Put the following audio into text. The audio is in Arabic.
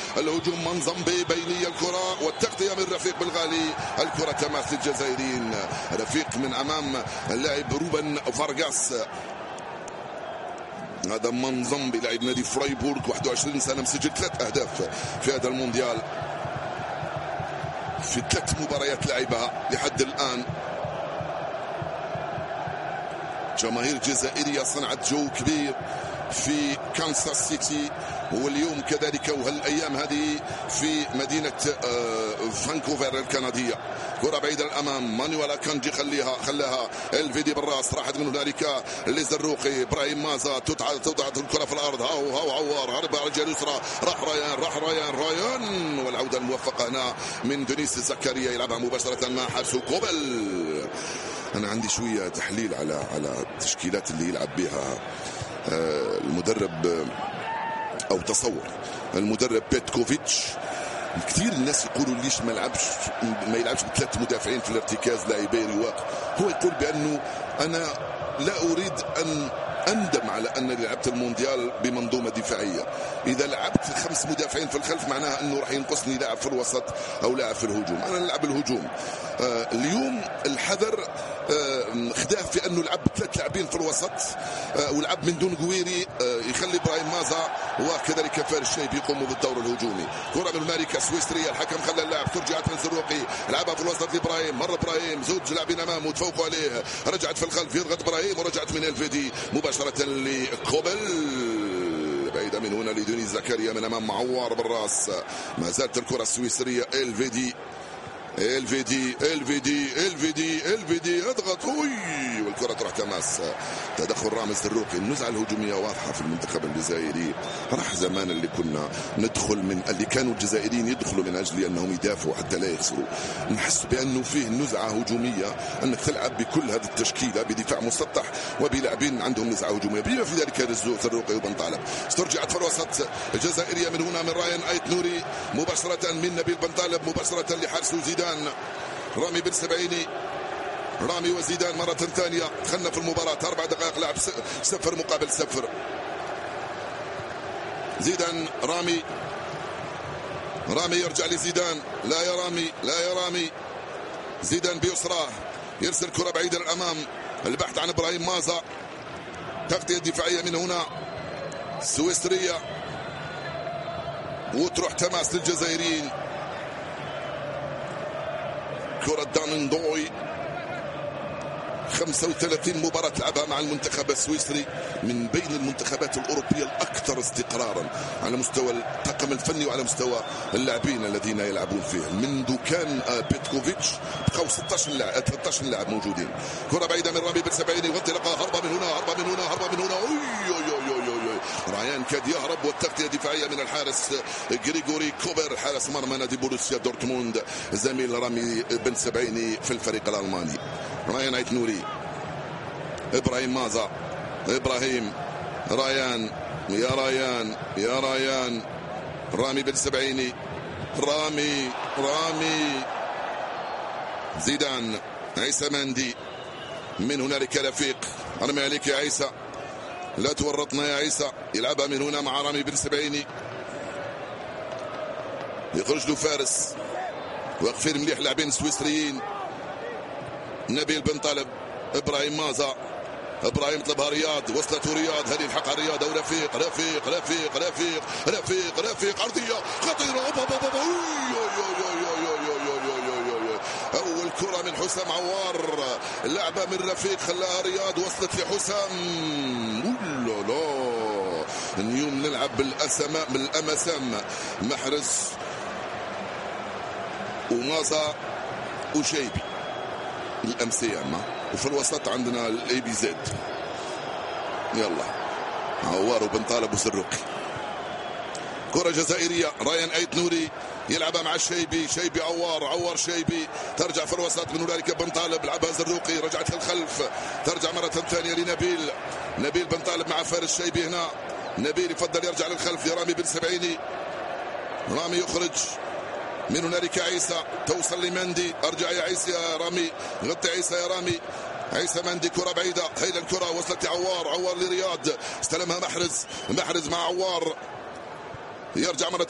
الهجوم من زمبي بيني الكرة والتغطية من رفيق بالغالي. الكرة تماس للجزائريين. رفيق من أمام اللاعب روبن فارغاس. هذا من زمبي لاعب نادي فرايبورغ 21 سنة مسجل 3 أهداف في هذا المونديال في 3 مباريات لعبها لحد الآن. جماهير جزائرية صنعت جو كبير في كانساس سيتي واليوم كذلك وهالأيام هذه في مدينة فانكوفر الكندية. كرة بعيدة الأمام مانويل أكانجي خلاها الفيدي بالراس راحت من هنالك لزروقي. إبراهيم مازا تضعت الكرة في الأرض. هاو عوار هرب على الجهة اليسرى راح ريان والعودة الموفقة هنا من دونيس زكريا يلعبها مباشرة مع حارس كوبل. أنا عندي شوية تحليل على التشكيلات اللي يلعب بها المدرب أو تصور المدرب بيتكوفيتش. كثير الناس يقولوا ليش ما يلعبش ب3 مدافعين في الارتكاز لاعبي رواق. هو يقول بأنه أنا لا أريد أن أندم على أنني لعبت المونديال بمنظومة دفاعية. إذا لعبت 5 مدافعين في الخلف معناها أنه راح ينقصني لاعب في الوسط أو لاعب في الهجوم. أنا نلعب الهجوم. اليوم الحذر خداه في أنه لعب 3 لاعبين في الوسط ولعب من دون قويري يخلي إبراهيم مازا وكذلك فارس الشيبي يقوموا بالدور الهجومي. كرة من هنالك سويسرية الحكم خلى اللاعب ترجعت من زروقي لعبها في الوسط لإبراهيم. مر إبراهيم زوج لاعبين أمامه تفوقوا عليه رجعت في الخلف يضغط إبراهيم ورجعت من الفيدي مباشرة لكوبل بعيدة من هنا لدوني زكريا من أمام معوار بالراس. ما زالت الكرة السويسرية الفيدي اضغط والكرة تروح تماس. تدخل رامز الزروقي. النزعة الهجومية واضحة في المنتخب الجزائري. راح زمان اللي كنا ندخل اللي كانوا الجزائريين يدخلوا من أجل أنهم يدافعوا حتى لا يخسروا. نحس بأنه فيه نزعة هجومية أنك تلعب بكل هذه التشكيلة بدفاع مسطح وبلاعبين عندهم نزعة هجومية بما في ذلك الزروقي وبن طالب. استرجعت في الوسط الجزائرية من هنا من راين أيت نوري مباشرة من نبيل بن طالب مباشرة لحارس زيدان رامي بن سبعيني. رامي وزيدان مرة ثانية. خلنا في المباراة 4 دقائق لعب 0 مقابل 0. زيدان رامي يرجع لزيدان. لا يا رامي زيدان بيسراه يرسل كرة بعيدة للأمام. البحث عن إبراهيم مازا. تغطية دفاعية من هنا سويسرية وتروح تماس للجزائريين. كرة دانندوي 35 مباراة لعبها مع المنتخب السويسري من بين المنتخبات الأوروبية الأكثر استقرارا على مستوى الطاقم الفني وعلى مستوى اللاعبين الذين يلعبون فيه. منذ كان بيتكوفيتش بقوا 13 لاعب موجودين. كرة بعيدة من رامي بن سبعيني وانطلاقة هربة من هنا رايان كاد يهرب والتغطية دفاعية من الحارس غريغوري كوبر حارس مرمى نادي بوروسيا دورتموند زميل رامي بن سبعيني في الفريق الألماني. رايان أيت نوري إبراهيم مازا ريان يا ريان رامي بن سبعيني رامي زيدان عيسى مندي من هنالك رفيق أرمي عليك يا عيسى لا تورطنا يا عيسى. يلعبها من هنا مع رامي بن سبعيني يخرج له فارس واقفين مليح لاعبين سويسريين. نبيل بن طالب إبراهيم مازا إبراهيم طلبها رياض وصلته رياض هذه الحق رياض أو رفيق عرضية خطيرة. أول كرة من حسام عوار لعبة من رفيق خلاها رياض وصلت لحسام. اليوم نلعب بالأمسام محرز ومازا وشيبي الأمسية وفي الوسط عندنا الاي بي زد. يلا عوار وبن طالب وزروقي. كرة جزائرية رايان أيت نوري يلعبها مع الشيبي عوار شيبي ترجع في الوسط من هنالك بن طالب لعبها زروقي رجعت للخلف ترجع مرة ثانية نبيل بن طالب مع فارس الشيبي. هنا نبيل يفضل يرجع للخلف لرامي بن سبعيني. رامي يخرج من هنالك عيسى توصل لمندي ارجع يا عيسى يا رامي غطي عيسى يا رامي. عيسى مندي كرة بعيدة هيدا الكرة وصلت لعوار لرياض استلمها محرز مع عوار يرجع مرة